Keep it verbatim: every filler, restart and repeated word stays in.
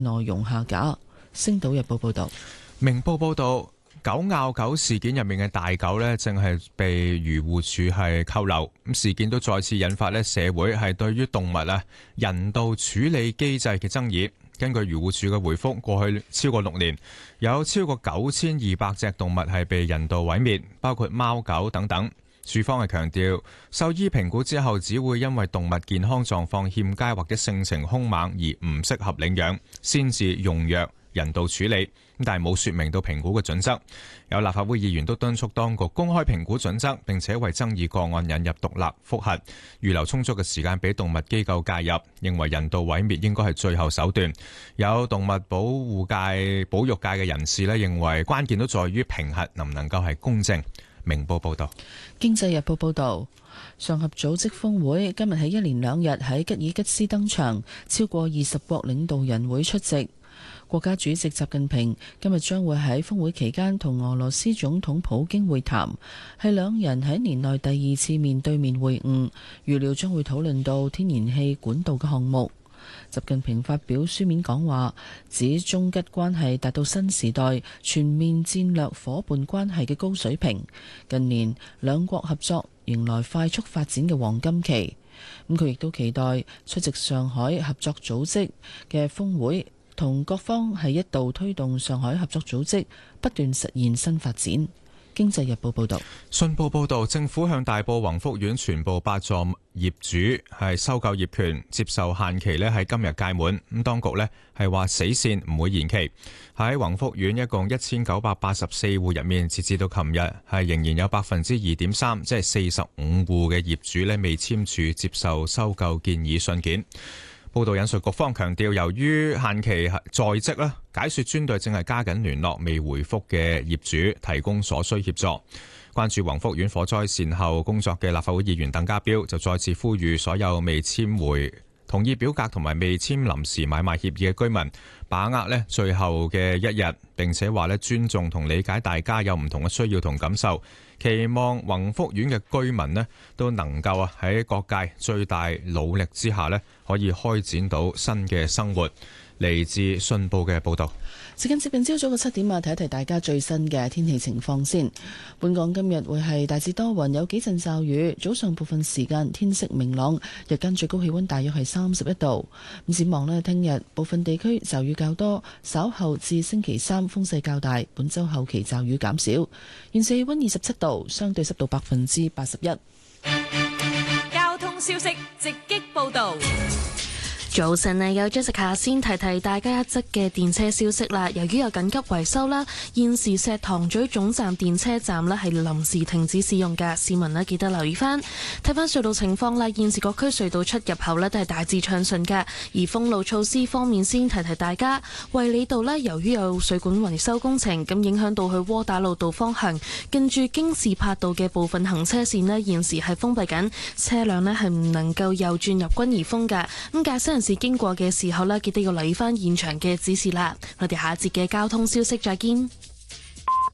內容下架。星島日報報道。 明報報道，狗咬狗事件入面嘅大狗呢，正係被漁護署係扣留。咁事件都再次引發呢社會係對於動物啊人道處理機制嘅爭議。根據漁護署嘅回覆，過去超過六年，有超過九千二百隻動物係被人道毀滅，包括貓狗等等。署方係強調，獸醫評估之後，只會因為動物健康狀況欠佳或者性情兇猛而唔適合領養，先至用藥人道處理。但係冇說明到評估嘅準則。有立法會議員都敦促當局公開評估準則，並且為爭議個案引入獨立覆核，預留充足嘅時間俾動物機構介入。認為人道毀滅應該係最後手段。有動物保護界、保育界嘅人士咧，認為關鍵都在於評核能唔能夠係公正。明報報道。 經濟日報報道，上合組織峰會今日喺一連兩日喺吉爾吉斯登場，超過二十國領導人會出席。國家主席習近平今日將會喺峰會期間同俄羅斯總統普京會談，係兩人喺年內第二次面對面會晤，預料將會討論到天然氣管道嘅項目。習近平發表書面講話，指中吉關係達到新時代全面戰略夥伴關係嘅高水平，近年兩國合作迎來快速發展嘅黃金期。咁佢亦都期待出席上海合作組織嘅峰會，同各方係一道推動上海合作組織不斷實現新發展。經濟日報報道。 信報報道，政府向大埔宏福苑全部八座業主係收購業權，接受限期呢係今日屆滿。咁當局呢係話死線唔會延期。喺宏福苑一共一千九百八十四戶入面，截至到琴日係仍然有百分之二點三，即係四十五戶嘅業主呢未簽署接受收購建議信件。報道引述局方強調，由於限期在即啦，解說專隊正係加緊聯絡未回覆嘅業主，提供所需協助。關注宏福苑火災善後工作嘅立法會議員鄧家彪就再次呼籲所有未簽回同意表格同埋未簽臨時買賣協議嘅居民，把握呢最後嘅一日，並且話呢尊重同理解大家有唔同嘅需要同感受，期望宏福苑嘅居民呢都能夠啊喺各界最大努力之下呢可以開展到新嘅生活。嚟自信報嘅報導。 時間接近朝早嘅七點啊，提一提大家最新嘅天氣情況先。本港今日會係大致多雲，有幾陣驟雨，早上部分時間天色明朗，日間最高氣溫大約係三十一度。咁展望呢，聽日部分地區驟雨較多，稍後至星期三風勢較大，本週後期驟雨減少。現時氣溫二十七度，相對濕度百分之八十一。 交通消息直擊報導。 早晨啊，有 Jessica 先提提大家一則嘅電車消息啦。由於有緊急維修啦，現時石塘咀總站電車站呢係臨時停止使用嘅，市民呢記得留意翻。睇翻隧道情況啦，現時各區隧道出入口呢都係大致暢順嘅。而封路措施方面，先提提大家，衛理道呢由於有水管維修工程，咁影響到去窩打老道方向，近住京士柏道嘅部分行車線呢現時係封閉緊，車輛呢係唔能夠右轉入軍怡峰嘅。咁駕駛人士經過嘅時候呢，記得要留意翻現場嘅指示啦。我哋下一節嘅交通消息再見。